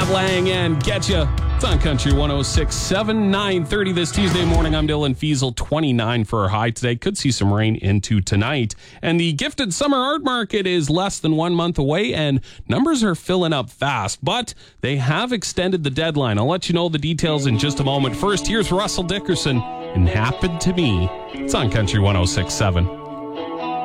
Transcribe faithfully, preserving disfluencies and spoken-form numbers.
Matt Lang and Getcha. It's on Country one oh six point seven, nine thirty this Tuesday morning. I'm Dylan Fiesel, twenty-nine for our high today. Could see some rain into tonight. And the Gifted Summer Art Market is less than one month away, and numbers are filling up fast. But they have extended the deadline. I'll let you know the details in just a moment. First, here's Russell Dickerson and Happened to Me. It's on Country one oh six point seven.